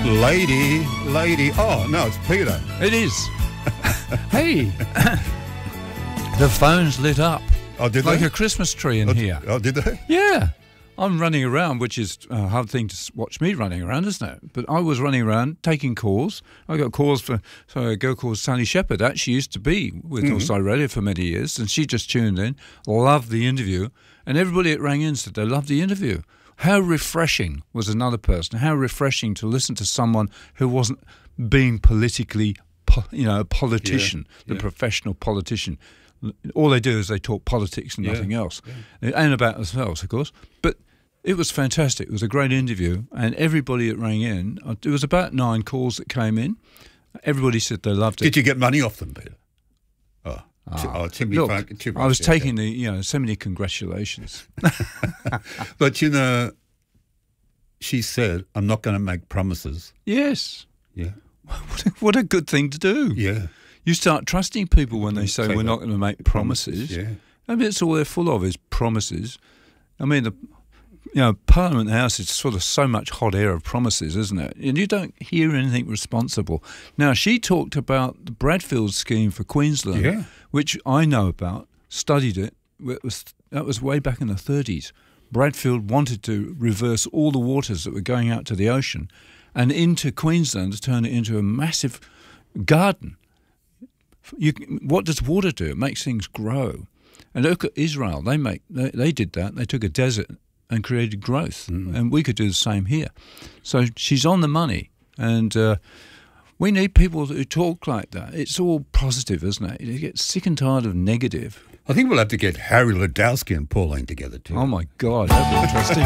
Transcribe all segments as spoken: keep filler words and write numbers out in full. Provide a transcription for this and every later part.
Lady, lady. Oh, no, it's Peter. It is. Hey, the phone's lit up. Oh, did like they? a Christmas tree in oh, here. Oh, did they? Yeah. I'm running around, which is a hard thing to watch me running around, isn't it? But I was running around taking calls. I got calls for so a girl called Sally Shepherd. That she used to be with mm-hmm. Northside Radio for many years, and she just tuned in, loved the interview, and everybody that rang in said they loved the interview. How refreshing was another person. How refreshing to listen to someone who wasn't being politically, you know, a politician, yeah, the yeah. professional politician. All they do is they talk politics and yeah, nothing else, yeah. and about themselves, of course. But it was fantastic. It was a great interview, and everybody that rang in, it was about nine calls that came in. Everybody said they loved it. Did you get money off them, Peter? Oh, ah, oh Timmy look, Funk, Timmy I was yeah, taking yeah. the, you know, so many congratulations. But, you know, she said, I'm not going to make promises. Yes. Yeah. What a, what a good thing to do. Yeah. You start trusting people when they say, say we're not going to make promises. promises. Yeah. I mean, it's all they're full of is promises. I mean, the you know, Parliament House is sort of so much hot air of promises, isn't it? And you don't hear anything responsible. Now, she talked about the Bradfield scheme for Queensland, yeah. which I know about, studied it. It was, that was way back in the thirties. Bradfield wanted to reverse all the waters that were going out to the ocean and into Queensland to turn it into a massive garden. You, what does water do? It makes things grow. And look at Israel. They make they, they did that. They took a desert and created growth. Mm. And we could do the same here. So she's on the money. And uh, we need people who talk like that. It's all positive, isn't it? You get sick and tired of negative. I think we'll have to get Harry Ladowski and Pauline together too. Oh, my God. That'd be interesting.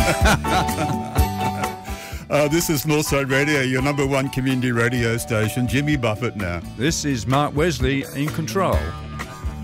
uh, this is Northside Radio, your number one community radio station. Jimmy Buffett now. This is Mark Wesley in control.